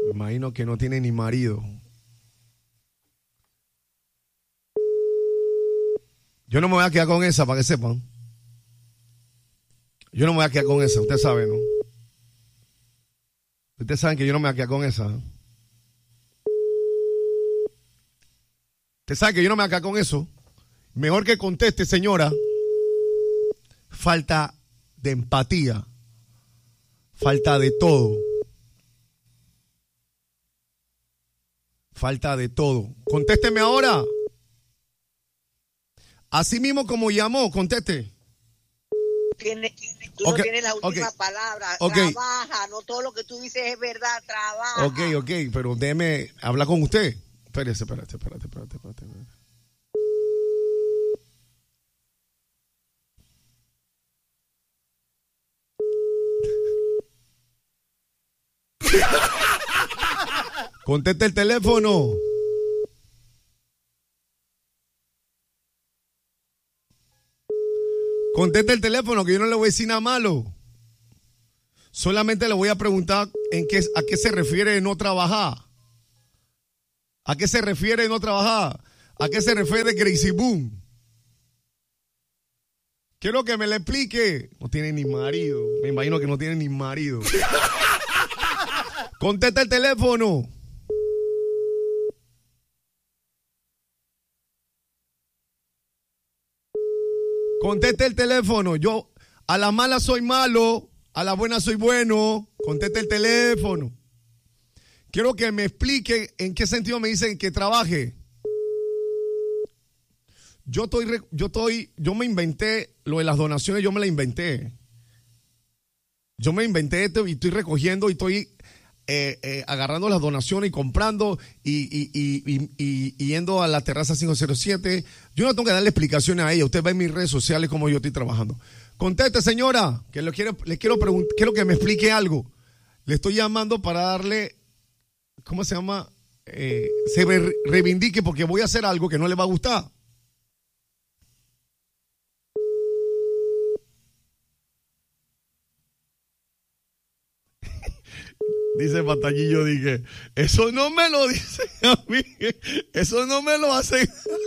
Me imagino que no tiene ni marido. Yo no me voy a quedar con esa, para que sepan. Yo no me voy a quedar con esa, usted sabe, ¿no? Ustedes saben que yo no me voy a quedar con esa. Ustedes saben que yo no me voy a quedar con eso. Mejor que conteste, señora. Falta de empatía. Falta de todo. Falta de todo. Contésteme ahora. Así mismo como llamó, conteste. Tú no tienes la última palabra. Trabaja, no todo lo que tú dices es verdad, trabaja. Ok, pero déjeme hablar con usted. Espérate. Conteste el teléfono. Conteste el teléfono, que yo no le voy a decir nada malo. Solamente le voy a preguntar a qué se refiere no trabajar. ¿A qué se refiere no trabajar? ¿A qué se refiere Crazy Boom? Quiero que me le explique. No tiene ni marido. Me imagino que no tiene ni marido. Contesta el teléfono. Conteste el teléfono. Yo a la mala soy malo, a la buena soy bueno. Conteste el teléfono. Quiero que me explique en qué sentido me dicen que trabaje. Yo me inventé lo de las donaciones, yo me la inventé. Yo me inventé esto y estoy recogiendo y estoy agarrando las donaciones y comprando y yendo a la terraza 507. Yo no tengo que darle explicaciones a ella. Usted ve en mis redes sociales cómo yo estoy trabajando. Conteste, señora, que le quiero preguntar, quiero que me explique algo. Le estoy llamando para darle, ¿cómo se llama? Se reivindique porque voy a hacer algo que no le va a gustar. Dice Batallillo, dije, eso no me lo dicen a mí, eso no me lo hacen.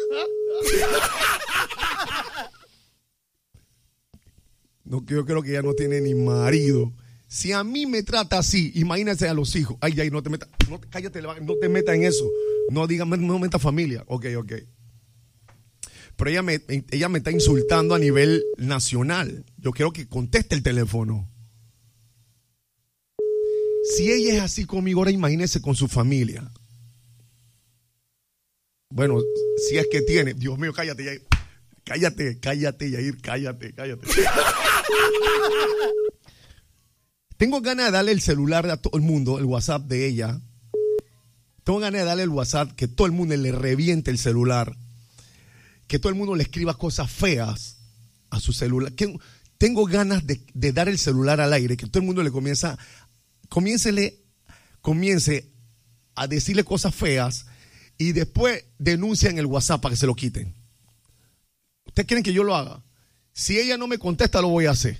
No, yo creo que ella no tiene ni marido. Si a mí me trata así, imagínense a los hijos. Ay, no te metas, cállate, no te metas en eso. No digas, no metas familia. Ok. Pero ella me está insultando a nivel nacional. Yo quiero que conteste el teléfono. Si ella es así conmigo, ahora imagínese con su familia. Bueno, si es que tiene. Dios mío, cállate, Yair. Cállate, Yair, cállate. Tengo ganas de darle el celular a todo el mundo, el WhatsApp de ella. Tengo ganas de darle el WhatsApp, que todo el mundo le reviente el celular. Que todo el mundo le escriba cosas feas a su celular. Tengo ganas de dar el celular al aire, que todo el mundo le comience a decirle cosas feas y después denuncian el WhatsApp para que se lo quiten. ¿Ustedes quieren que yo lo haga? Si ella no me contesta, lo voy a hacer.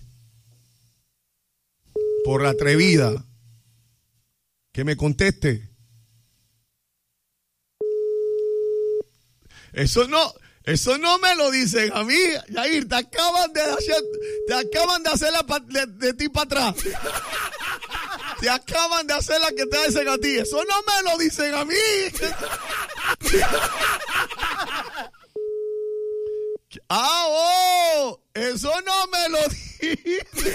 Por la atrevida. Que me conteste. Eso no me lo dicen a mí, Yair. Te acaban de hacer de ti para atrás. Te acaban de hacer la que te hacen a ti. Eso no me lo dicen a mí. Eso no me lo dicen.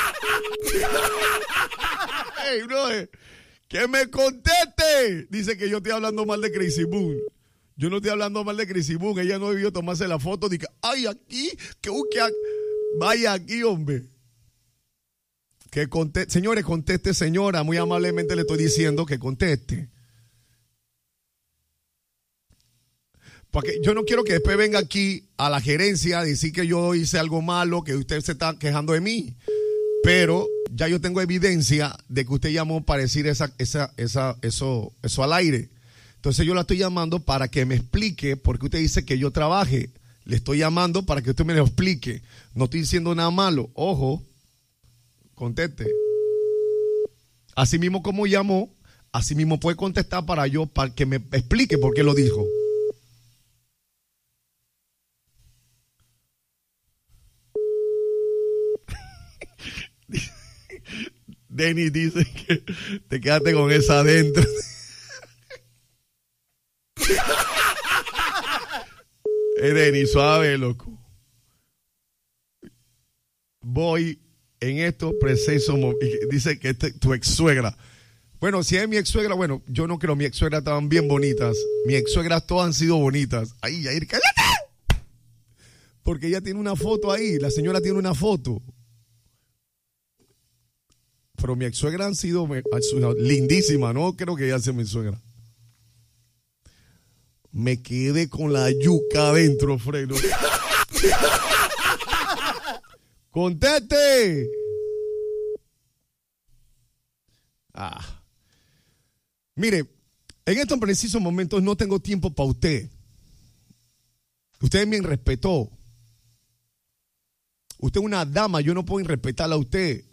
Hey, bro, que me conteste. Dice que yo estoy hablando mal de Crazy Boom. Yo no estoy hablando mal de Crazy Boom. Ella no debió tomarse la foto. Dice, ay, aquí, vaya aquí, hombre. Que conteste, señores, conteste, señora. Muy amablemente le estoy diciendo que conteste. Porque yo no quiero que después venga aquí a la gerencia a decir que yo hice algo malo, que usted se está quejando de mí. Pero ya yo tengo evidencia de que usted llamó para decir eso al aire. Entonces yo la estoy llamando para que me explique por qué usted dice que yo trabaje. Le estoy llamando para que usted me lo explique. No estoy diciendo nada malo. Ojo. Conteste. Así mismo como llamó, así mismo puede contestar para que me explique por qué lo dijo. Denis dice que te quedaste con esa adentro. Denis, suave, loco. Voy en estos precisos momentos. Dice que tu ex suegra. Bueno, si es mi ex suegra, bueno, yo no creo. Mi ex suegra estaban bien bonitas. Mi ex suegras todas han sido bonitas. Ay, Yair, cállate. Porque ella tiene una foto ahí. La señora tiene una foto. Pero mi ex suegra han sido lindísima. No creo que ella sea mi suegra. Me quedé con la yuca adentro, Fredo. ¡Conteste! Mire, en estos precisos momentos no tengo tiempo para usted. Usted me irrespetó. Usted es una dama, yo no puedo irrespetarla a usted.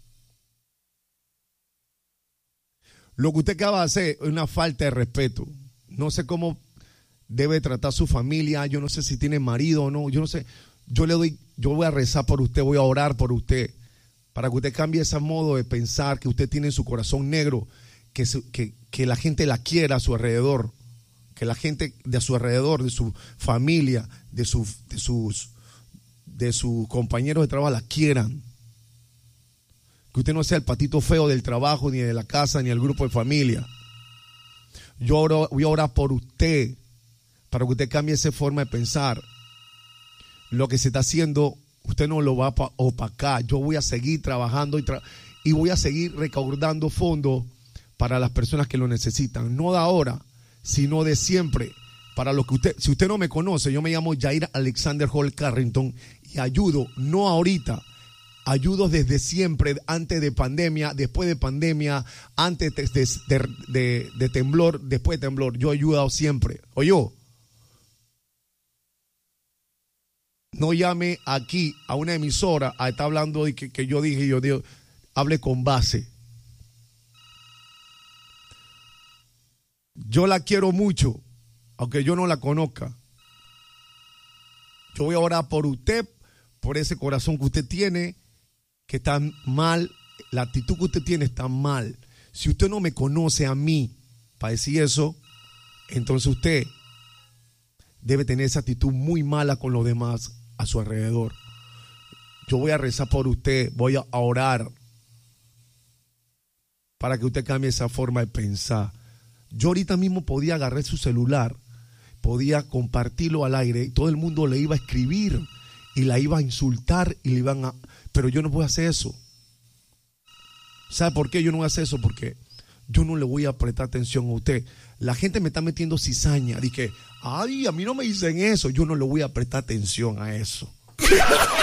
Lo que usted acaba de hacer es una falta de respeto. No sé cómo debe tratar a su familia, yo no sé si tiene marido o no, yo no sé. Yo voy a rezar por usted, voy a orar por usted, para que usted cambie ese modo de pensar que usted tiene en su corazón negro, que la gente la quiera a su alrededor, que la gente de a su alrededor, de su familia, de sus compañeros de trabajo la quieran. Que usted no sea el patito feo del trabajo, ni de la casa, ni del grupo de familia. Yo voy a orar por usted, para que usted cambie esa forma de pensar. Lo que se está haciendo, usted no lo va a opacar. Yo voy a seguir trabajando y voy a seguir recaudando fondos para las personas que lo necesitan. No de ahora, sino de siempre. Para lo que si usted no me conoce, yo me llamo Yair Alexander Hall Carrington y ayudo, no ahorita, ayudo desde siempre, antes de pandemia, después de pandemia, antes de temblor, después de temblor. Yo he ayudado siempre. ¿Oyó? No llame aquí a una emisora a estar hablando de que yo dije, hable con base. Yo la quiero mucho, aunque yo no la conozca. Yo voy a orar por usted, por ese corazón que usted tiene, que está mal, la actitud que usted tiene está mal. Si usted no me conoce a mí para decir eso, entonces usted debe tener esa actitud muy mala con los demás a su alrededor. Yo voy a rezar por usted, voy a orar para que usted cambie esa forma de pensar. Yo ahorita mismo podía agarrar su celular, podía compartirlo al aire y todo el mundo le iba a escribir y la iba a insultar y le iban a... Pero yo no voy a hacer eso. ¿Sabe por qué yo no voy a hacer eso? Porque yo no le voy a prestar atención a usted. La gente me está metiendo cizaña. Dije, ay, a mí no me dicen eso. Yo no le voy a prestar atención a eso.